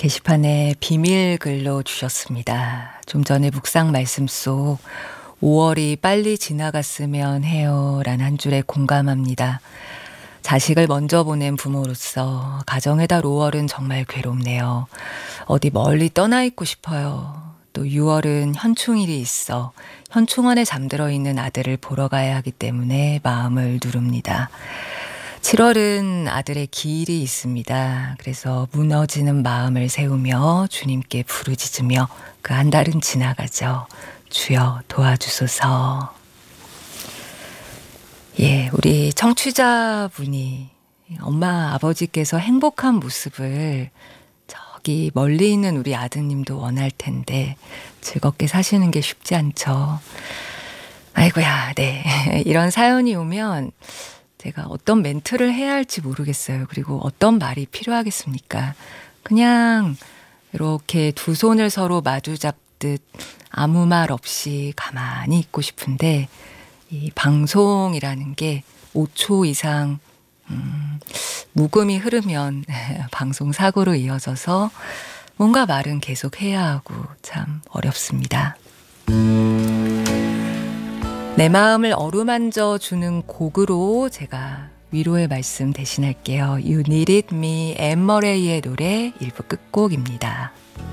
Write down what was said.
게시판에 비밀 글로 주셨습니다. 좀 전에 묵상 말씀 속 5월이 빨리 지나갔으면 해요 라는 한 줄에 공감합니다. 자식을 먼저 보낸 부모로서 가정의 달 5월은 정말 괴롭네요. 어디 멀리 떠나 있고 싶어요. 또 6월은 현충일이 있어 현충원에 잠들어 있는 아들을 보러 가야 하기 때문에 마음을 누릅니다. 7월은 아들의 기일이 있습니다. 그래서 무너지는 마음을 세우며 주님께 부르짖으며 그 한 달은 지나가죠. 주여 도와주소서. 예, 우리 청취자분이 엄마 아버지께서 행복한 모습을 저기 멀리 있는 우리 아드님도 원할 텐데 즐겁게 사시는 게 쉽지 않죠. 아이고야, 네. 이런 사연이 오면 제가 어떤 멘트를 해야 할지 모르겠어요. 그리고 어떤 말이 필요하겠습니까? 그냥 이렇게 두 손을 서로 마주 잡듯 아무 말 없이 가만히 있고 싶은데 이 방송이라는 게 5초 이상 묵음이 흐르면 방송 사고로 이어져서 뭔가 말은 계속 해야 하고 참 어렵습니다. 내 마음을 어루만져 주는 곡으로 제가 위로의 말씀 대신할게요. You Needed Me, 앤 머레이의 노래 1부 끝곡입니다.